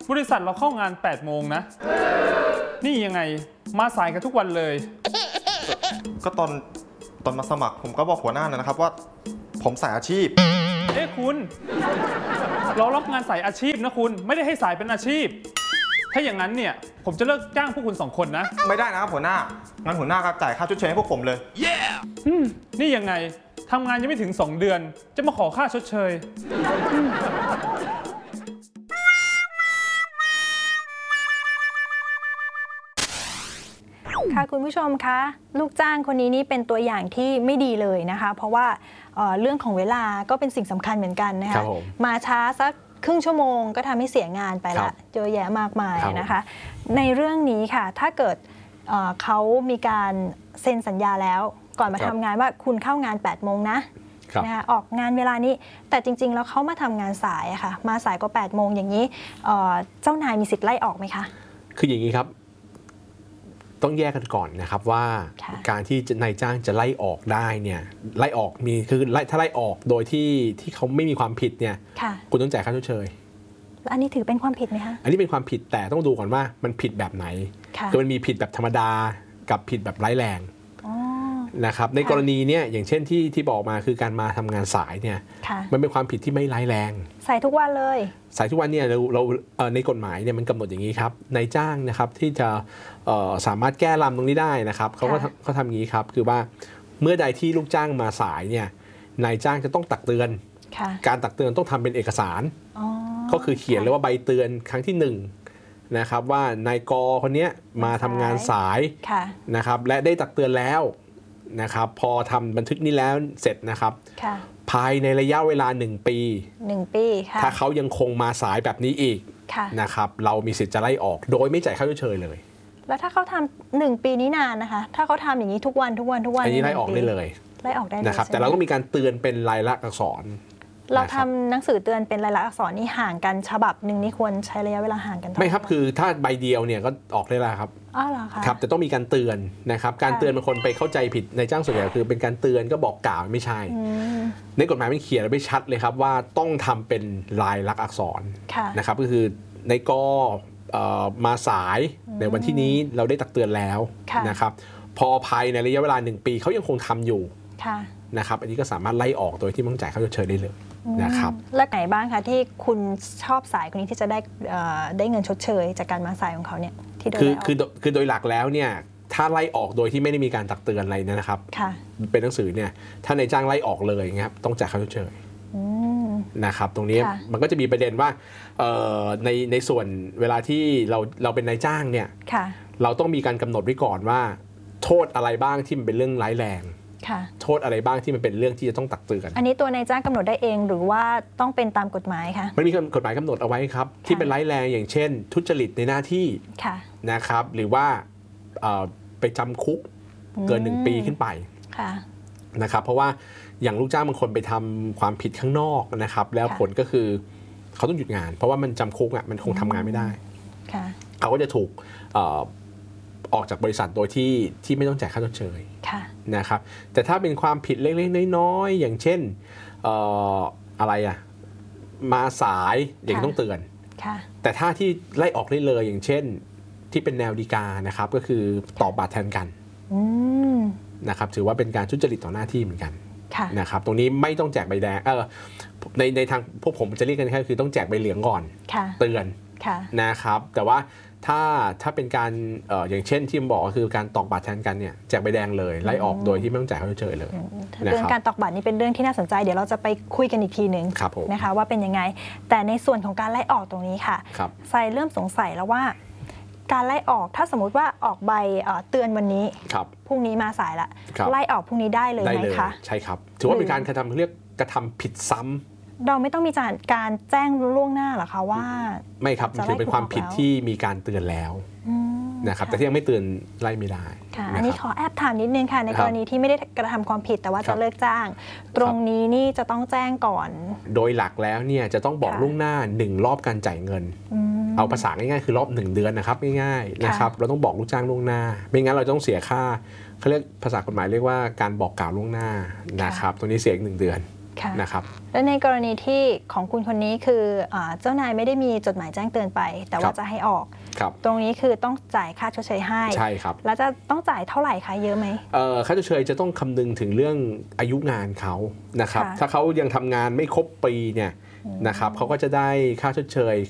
บริษัทเราเข้างาน8 โมงนะนี่ยังไงมาสายกันทุกวันเลยก็ตอนมาสมัครผมก็บอกหัวหน้านะครับว่าผมสายอาชีพคุณเรารับงานสายอาชีพนะคุณไม่ได้ให้สายเป็นอาชีพถ้าอย่างนั้นเนี่ยผมจะเลิกจ้างพวกคุณ2 คนนะไม่ได้นะครับหัวหน้างั้นหัวหน้าก็จ่ายค่าชดเชยให้พวกผมเลยนี่ยังไงทำงานยังไม่ถึง2 เดือนจะมาขอค่าชดเชยค่ะคุณผู้ชมคะลูกจ้างคนนี้นี่เป็นตัวอย่างที่ไม่ดีเลยนะคะเพราะว่าเรื่องของเวลาก็เป็นสิ่งสำคัญเหมือนกันนะคะมาช้าสักครึ่งชั่วโมงก็ทำให้เสียงานไปละเยอะแยะมากมายนะคะในเรื่องนี้ค่ะถ้าเกิดเขามีการเซ็นสัญญาแล้วก่อนมาทำงานว่าคุณเข้างาน8 โมงนะนะคะออกงานเวลานี้แต่จริงๆแล้วเขามาทำงานสายค่ะมาสายก็8 โมงอย่างนี้เจ้านายมีสิทธิ์ไล่ออกไหมคะคืออย่างนี้ครับต้องแยกกันก่อนนะครับว่าการที่นายจ้างจะไล่ออกได้เนี่ยไล่ออกมีคือถ้าไล่ออกโดยที่เขาไม่มีความผิดเนี่ยคุณต้องจ่ายค่าชดเชยอันนี้ถือเป็นความผิดไหมคะอันนี้เป็นความผิดแต่ต้องดูก่อนว่ามันผิดแบบไหนคือมันมีผิดแบบธรรมดากับผิดแบบร้ายแรงนะครับในกรณีเนี่ยอย่างเช่นที่บอกมาคือการมาทำงานสายเนี่ยมันเป็นความผิดที่ไม่ร้ายแรงใส่ทุกวันเลยใส่ทุกวันเนี่ยเราในกฎหมายเนี่ยมันกำหนดอย่างนี้ครับนายจ้างนะครับที่จะสามารถแก้ลำตรงนี้ได้นะครับเขาทำอย่างนี้ครับคือว่าเมื่อใดที่ลูกจ้างมาสายเนี่ยนายจ้างจะต้องตักเตือนการตักเตือนต้องทำเป็นเอกสารก็คือเขียนเลยว่าใบเตือนครั้งที่1นะครับว่านายกคนนี้มาทำงานสายนะครับและได้ตักเตือนแล้วนะครับพอทำบันทึกนี้แล้วเสร็จนะครับภายในระยะเวลา1 ปีถ้าเขายังคงมาสายแบบนี้อีกนะครับเรามีสิทธิ์จะไล่ออกโดยไม่จ่ายค่าชดเชยเลยแล้วถ้าเขาทำ1 ปีนี้นานนะคะถ้าเขาทำอย่างนี้ทุกวันอันนี้ไล่ออกได้เลยไล่ออกได้นะครับแต่เราก็มีการเตือนเป็นลายลักษณ์อักษรเราทำหนังสือเตือนเป็นลายลักษณ์อักษรนี่ห่างกันฉบับหนึ่งนี่ควรใช้ระยะเวลาห่างกันไม่ครับคือถ้าใบเดียวเนี่ยก็ออกได้แล้วครับเหรอคะครับแต่ต้องมีการเตือนนะครับการเตือนบางคนไปเข้าใจผิดในจ้างส่วนใหญ่คือเป็นการเตือนก็บอกกล่าวไม่ใช่ในกฎหมายมันเขียนไว้ชัดเลยครับว่าต้องทำเป็นลายลักษณ์อักษรนะครับก็คือในกมาสายในวันที่นี้เราได้ตักเตือนแล้วนะครับพอภายในระยะเวลา1 ปีเขายังคงทำอยู่นะครับอันนี้ก็สามารถไล่ออกโดยที่ไม่ต้องจ่ายค่าชดเชยได้เลยนะครับและไหนบ้างคะที่คุณชอบสายคนนี้ที่จะได้เงินชดเชยจากการมาสายของเขาเนี่ยที่โดยคือโดยหลักแล้วเนี่ยถ้าไล่ออกโดยที่ไม่ได้มีการตักเตือนอะไรนะครับเป็นหนังสือเนี่ยถ้าในจ้างไล่ออกเลยครับต้องจ่ายค่าชดเชยนะครับตรงนี้มันก็จะมีประเด็นว่าในส่วนเวลาที่เราเป็นนายจ้างเนี่ยเราต้องมีการกำหนดไว้ก่อนว่าโทษอะไรบ้างที่มันเป็นเรื่องร้ายแรงโทษอะไรบ้างที่มันเป็นเรื่องที่จะต้องตักเตือนอันนี้ตัวนายจ้างกำหนดได้เองหรือว่าต้องเป็นตามกฎหมายคะมันมีกฎหมายกำหนดเอาไว้ครับที่เป็นร้ายแรงอย่างเช่นทุจริตในหน้าที่นะครับหรือว่าไปจำคุกเกิน1 ปีขึ้นไปนะครับเพราะว่าอย่างลูกจ้างบางคนไปทำความผิดข้างนอกนะครับแล้วผลก็คือเขาต้องหยุดงานเพราะว่ามันจำคุกมันคงทำงานไม่ได้เขาก็จะถูกออกจากบริษัทโดยที่ไม่ต้องจ่ายค่าชดเชยนะครับแต่ถ้าเป็นความผิดเล็กๆน้อยๆอย่างเช่นอะไรมาสายอย่างต้องเตือนแต่ถ้าที่ไล่ออกได้เลยอย่างเช่นที่เป็นแนวฎีกานะครับก็คือตอบบาทแทนกันนะครับถือว่าเป็นการทุจริตต่อหน้าที่เหมือนกันนะครับตรงนี้ไม่ต้องแจกใบแดงในทางพวกผมจะเรียกกันแค่คือต้องแจกใบเหลืองก่อนเตือนนะครับแต่ว่าถ้าเป็นการอย่างเช่นที่ผมบอกก็คือการตอกบัตรแทนกันเนี่ยแจกใบแดงเลยไล่ออกโดยที่ไม่ต้องจ่ายค่าชดเชยเลยเรื่องการตอกบัตรนี่เป็นเรื่องที่น่าสนใจเดี๋ยวเราจะไปคุยกันอีกทีหนึ่งนะคะว่าเป็นยังไงแต่ในส่วนของการไล่ออกตรงนี้ค่ะใส่เริ่มสงสัยแล้วว่าการไล่ออกถ้าสมมุติว่าออกใบเตือนวันนี้พรุ่งนี้มาสายละไล่ออกพรุ่งนี้ได้เลยไหมคะใช่ครับถือว่าเป็นการเรียกกระทำผิดซ้ำเราไม่ต้องมีการแจ้งล่วงหน้าหรอคะว่าไม่ครับถือเป็นความผิดที่มีการเตือนแล้วนะครับแต่ที่ยังไม่เตือนไล่ไม่ได้ค่ะอันนี้ขอแอบถามนิดนึงค่ะในกรณีที่ไม่ได้กระทำความผิดแต่ว่าจะเลิกจ้างตรงนี้นี่จะต้องแจ้งก่อนโดยหลักแล้วเนี่ยจะต้องบอกล่วงหน้า1 รอบการจ่ายเงินเอาภาษาง่ายๆคือรอบ1 เดือนนะครับง่ายๆนะครับเราต้องบอกลูกจ้างล่วงหน้าไม่งั้นเราต้องเสียค่าเขาเรียกภาษากฎหมายเรียกว่าการบอกกล่าวล่วงหน้านะครับตรงนี้เสียอีก1 เดือนนะครับและในกรณีที่ของคุณคนนี้คือเจ้านายไม่ได้มีจดหมายแจ้งเตือนไป แต่ว่าจะให้ออกตรงนี้คือต้องจ่ายค่าชดเชยให้ใช่ครับแล้วจะต้องจ่ายเท่าไหร่คะเยอะไหมค่าชดเชยจะต้องคำนึงถึงเรื่องอายุงานเขานะครับถ้าเขายังทำงานไม่ครบปีเนี่ยนะครับเขาก็จะได้ค่าชดเชย